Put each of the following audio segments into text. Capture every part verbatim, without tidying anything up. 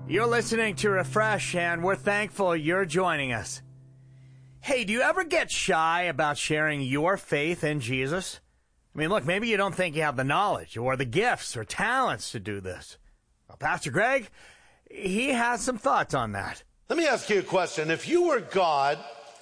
You're listening to Refresh, and we're thankful you're joining us. Hey, do you ever get shy about sharing your faith in Jesus? I mean, look, maybe you don't think you have the knowledge or the gifts or talents to do this. Well, Pastor Greg, he has some thoughts on that. Let me ask you a question. If you were God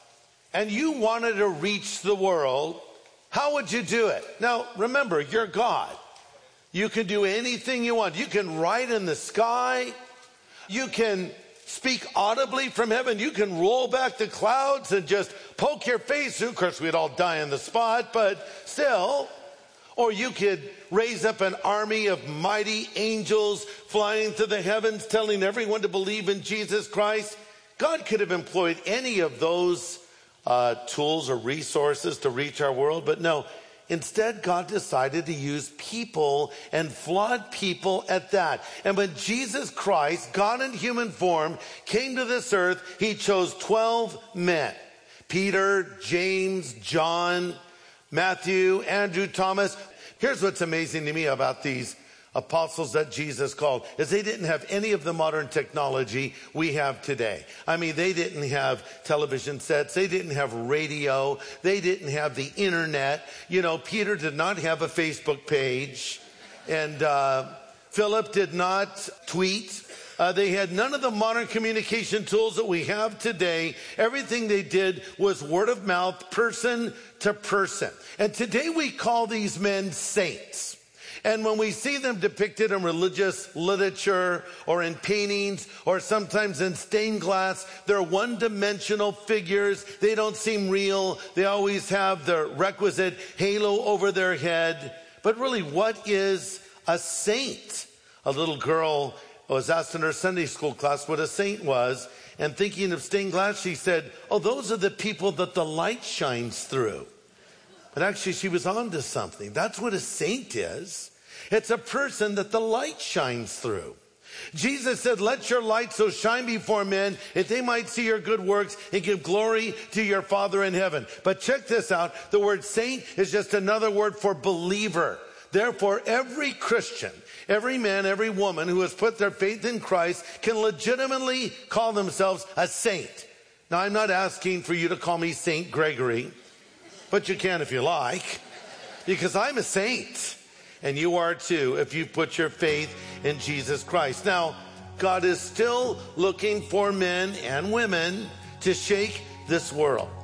and you wanted to reach the world, how would you do it? Now, remember, you're God. You can do anything you want. You can write in the sky. You can speak audibly from heaven. You can roll back the clouds and just poke your face through. Of course, we'd all die on the spot, but still. Or you could raise up an army of mighty angels flying through the heavens, telling everyone to believe in Jesus Christ. God could have employed any of those uh, tools or resources to reach our world, but no. Instead, God decided to use people, and flawed people at that. And when Jesus Christ, God in human form, came to this earth, he chose twelve men. Peter, James, John, Matthew, Andrew, Thomas. Here's what's amazing to me about these apostles that Jesus called, is they didn't have any of the modern technology we have today. I mean, they didn't have television sets. They didn't have radio. They didn't have the internet. You know, Peter did not have a Facebook page. And uh, Philip did not tweet. Uh, they had none of the modern communication tools that we have today. Everything they did was word of mouth, person to person. And today we call these men saints. And when we see them depicted in religious literature or in paintings or sometimes in stained glass, they're one-dimensional figures. They don't seem real. They always have the requisite halo over their head. But really, what is a saint? A little girl was asked in her Sunday school class what a saint was. And thinking of stained glass, she said, oh, those are the people that the light shines through. But actually, she was onto something. That's what a saint is. It's a person that the light shines through. Jesus said, let your light so shine before men that they might see your good works and give glory to your Father in heaven. But check this out. The word saint is just another word for believer. Therefore, every Christian, every man, every woman who has put their faith in Christ can legitimately call themselves a saint. Now, I'm not asking for you to call me Saint Gregory, but you can if you like, because I'm a saint. And you are too, if you put your faith in Jesus Christ. Now, God is still looking for men and women to shake this world.